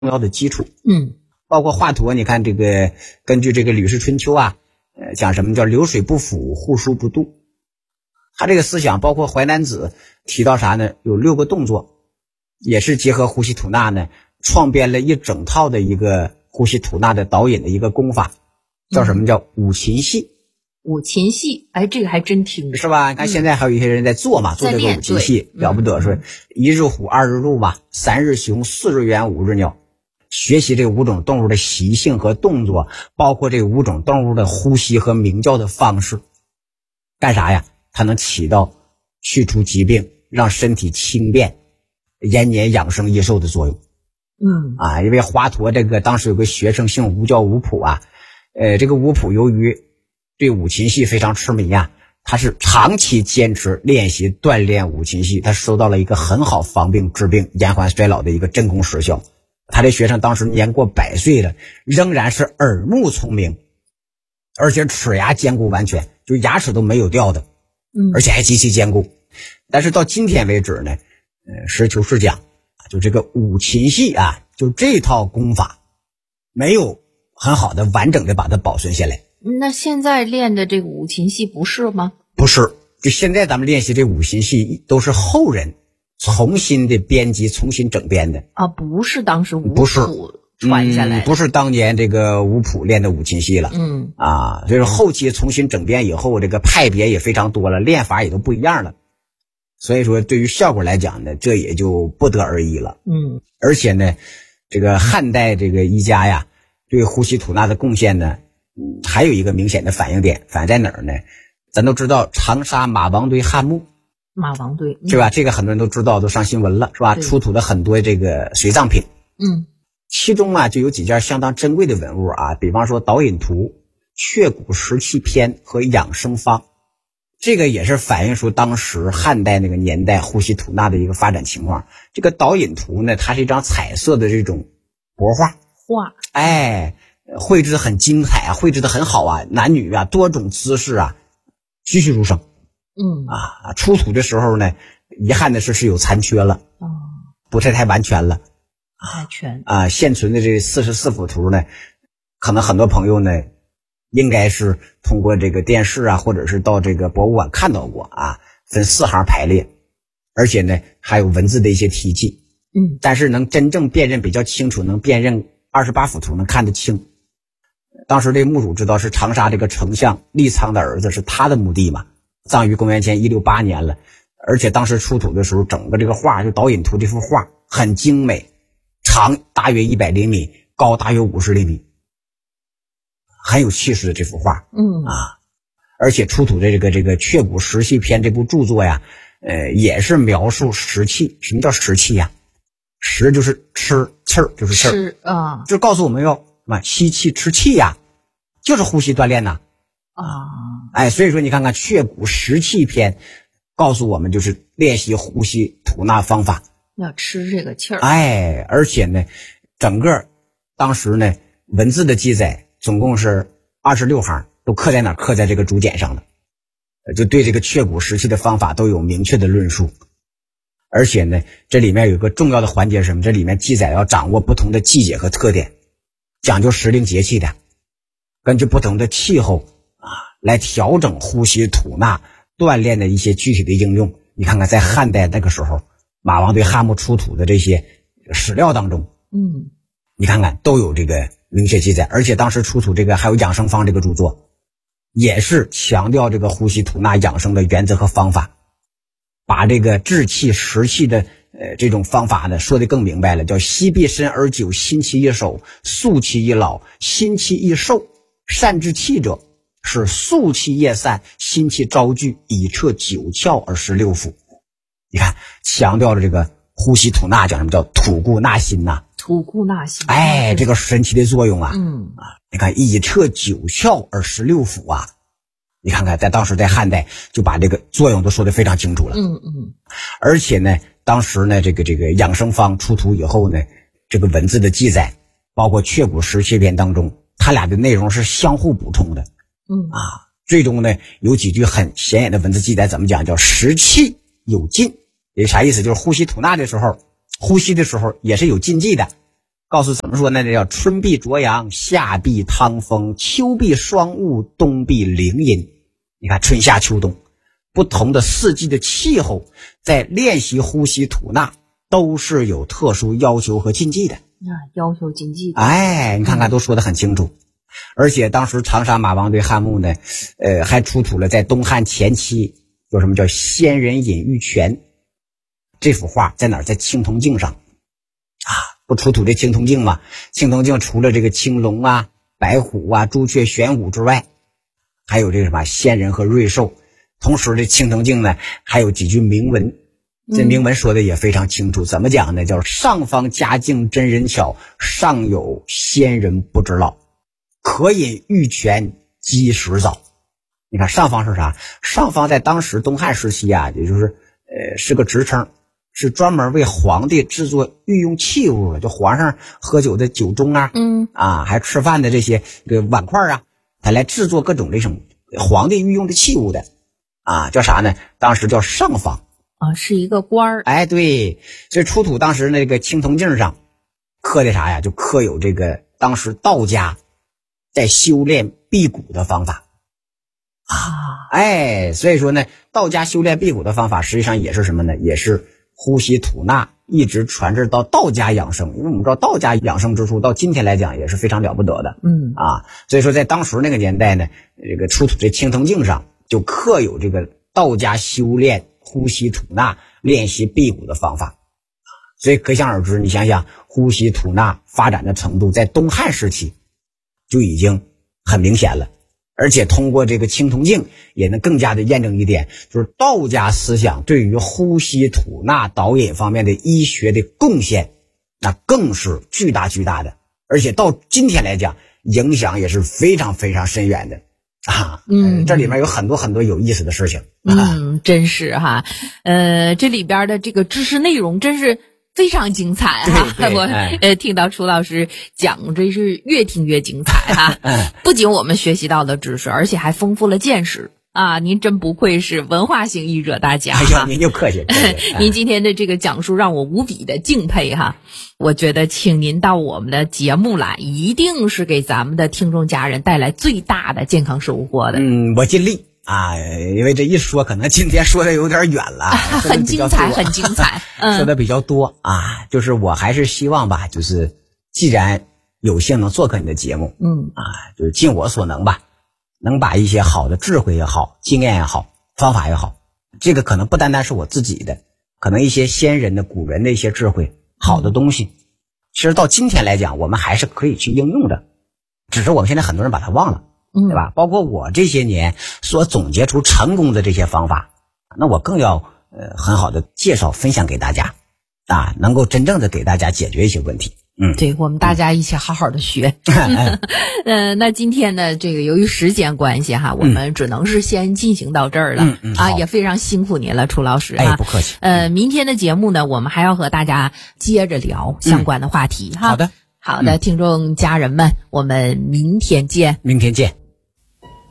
要的基础。 包括华佗，你看这个根据这个《吕氏春秋》啊，讲什么叫流水不腐，户枢不蠹。他这个思想包括淮南子提到啥呢？有6个动作，也是结合呼吸吐纳呢，创编了一整套的一个呼吸吐纳的导引的一个功法，叫什么叫五禽戏。 五禽戏，哎，这个还真听是吧？你看现在还有一些人在做嘛，做这个五禽戏了不得，说1日虎2日鹿吧，3日熊4日猿5日鸟，学习这5种动物的习性和动作，包括这5种动物的呼吸和鸣叫的方式，干啥呀？它能起到去除疾病，让身体轻便，延年养生益寿的作用。因为华佗这个当时有个学生姓吴，叫吴普啊，这个吴普由于对五禽戏非常痴迷啊，他是长期坚持练习锻炼五禽戏，他收到了一个很好防病治病延缓衰老的一个真功实效。他这学生当时年过100岁了，仍然是耳目聪明，而且齿牙坚固完全，就牙齿都没有掉的，而且还极其坚固。但是到今天为止呢，实事求是讲，就这个五禽戏啊，就这套功法没有很好的完整的把它保存下来。 那现在练的这个五禽戏不是吗？ 不是，就现在咱们练习这五禽戏都是后人重新的编辑、重新整编的啊，不是当时吴普传下来的， 不是当年这个吴普练的五禽戏了，所以说后期重新整编以后，这个派别也非常多了，练法也都不一样了，所以说对于效果来讲呢，这也就不得而已了。而且呢，这个汉代这个医家呀，对呼吸吐纳的贡献呢，还有一个明显的反映点，反映在哪儿呢？咱都知道长沙马王堆汉墓， 马王堆是吧？这个很多人都知道，都上新闻了，是吧？出土了很多这个随葬品，其中啊就有几件相当珍贵的文物啊，比方说导引图、雀骨石器篇和养生方，这个也是反映出当时汉代那个年代呼吸吐纳的一个发展情况。这个导引图呢，它是一张彩色的这种帛画，绘制的很精彩啊，绘制的很好啊，男女啊多种姿势啊栩栩如生。出土的时候呢，遗憾的是有残缺了，不是太完全了，现存的这44幅图呢，可能很多朋友呢应该是通过这个电视啊，或者是到这个博物馆看到过啊，分4行排列，而且呢还有文字的一些题记，但是能真正辨认比较清楚，能辨认28幅图能看得清。当时这墓主知道是长沙这个丞相利苍的儿子，是他的墓地嘛，葬于公元前168年了，而且当时出土的时候，整个这个画就导引图这幅画很精美，长大约100厘米，高大约50厘米，很有气势的这幅画。而且出土的这个雀骨石器篇这部著作呀，也是描述石器。什么叫石器呀？石就是吃，气儿就是气儿啊，就告诉我们要吸气吃气呀，就是呼吸锻炼呐。所以说你看看雀骨石器篇告诉我们就是练习呼吸吐纳方法， 要吃这个气儿。 而且呢，整个当时呢文字的记载总共是26行，都刻在哪儿？刻在这个竹简上的，就对这个雀骨石器的方法都有明确的论述。而且呢，这里面有个重要的环节是什么？这里面记载要掌握不同的季节和特点，讲究时令节气的，根据不同的气候来调整呼吸吐纳锻炼的一些具体的应用。你看看在汉代那个时候，马王堆汉墓出土的这些史料当中，你看看都有这个明确记载。而且当时出土这个还有养生方这个著作，也是强调这个呼吸吐纳养生的原则和方法，把这个治气食气的这种方法呢说得更明白了，叫息必深而久，心气易守，肃气易老，心气易寿。善治气者，是肃气夜散，心气昭聚，以彻九窍而实六腑。你看强调了这个呼吸吐纳，讲什么叫吐故纳新呐？ 吐故纳新， 这个神奇的作用啊！你看以彻九窍而实六腑啊！你看看在当时在汉代就把这个作用都说得非常清楚了。而且呢，当时呢这个养生方出土以后呢，这个文字的记载，包括雀骨石器篇当中，它俩的内容是相互补充的。最终呢有几句很显眼的文字记载，怎么讲？叫食气有禁。也啥意思？就是呼吸吐纳的时候，呼吸的时候也是有禁忌的告诉怎么说呢？这叫春避浊阳，夏避汤风，秋避霜雾，冬避凌阴。你看春夏秋冬不同的四季的气候，在练习呼吸吐纳都是有特殊要求和禁忌的。 要求禁忌的。 哎，你看看都说得很清楚。而且当时长沙马王堆汉墓呢，还出土了在东汉前期有什么叫仙人隐玉泉这幅画，在哪儿？在青铜镜上啊，不出土这青铜镜吗？青铜镜除了这个青龙啊、白虎啊、朱雀、玄武之外，还有这个什么仙人和瑞兽。同时这青铜镜呢还有几句铭文，这铭文说的也非常清楚。怎么讲呢？叫上方佳境真人巧，上有仙人不知老，可饮玉泉鸡食早。你看上方是啥？上方在当时东汉时期啊，也就是是个职称，是专门为皇帝制作御用器物的，就皇上喝酒的酒盅啊，还吃饭的这些碗筷啊，他来制作各种这种皇帝御用的器物的啊，叫啥呢？当时叫上方啊，是一个官儿。 哎，对，这出土当时那个青铜镜上刻的啥呀？就刻有这个当时道家在修炼辟谷的方法啊。哎，所以说呢，道家修炼辟谷的方法实际上也是什么呢？也是呼吸吐纳，一直传至到道家养生。因为我们知道道家养生之术到今天来讲也是非常了不得的。所以说在当时那个年代呢，这个出土这青铜镜上就刻有这个道家修炼呼吸吐纳、练习辟谷的方法。所以可想而知，你想想呼吸吐纳发展的程度在东汉时期就已经很明显了。而且通过这个青铜镜也能更加的验证一点，就是道家思想对于呼吸吐纳导引方面的医学的贡献，那更是巨大巨大的，而且到今天来讲影响也是非常非常深远的啊。这里面有很多很多有意思的事情。 真是哈。这里边的这个知识内容真是非常精彩哈！我听到楚老师讲，这是越听越精彩哈。不仅我们学习到了知识，而且还丰富了见识啊！您真不愧是文化型译者大家。 哎呀，您就客气。 您今天的这个讲述让我无比的敬佩哈！我觉得请您到我们的节目来，一定是给咱们的听众家人带来最大的健康收获的。 我尽力。因为这一说可能今天说的有点远了， 很精彩很精彩。 说的比较多啊，就是我还是希望吧，就是既然有幸能做客你的节目，就是尽我所能吧，能把一些好的智慧也好、经验也好、方法也好，这个可能不单单是我自己的，可能一些先人的古人的一些智慧好的东西，其实到今天来讲我们还是可以去应用的，只是我们现在很多人把它忘了，对吧？包括我这些年所总结出成功的这些方法，那我更要很好的介绍分享给大家啊，能够真正的给大家解决一些问题。 对，我们大家一起好好的学。那今天呢，这个由于时间关系哈，我们只能是先进行到这儿了。也非常辛苦您了，楚老师不客气。 明天的节目呢，我们还要和大家接着聊相关的话题哈。 好的， 听众家人们，我们明天见。 明天见。